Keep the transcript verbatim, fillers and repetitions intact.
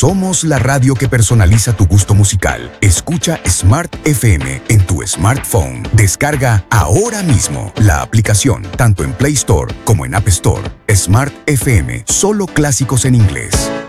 Somos la radio que personaliza tu gusto musical. Escucha Smart F M en tu smartphone. Descarga ahora mismo la aplicación, tanto en Play Store como en App Store. Smart F M, solo clásicos en inglés.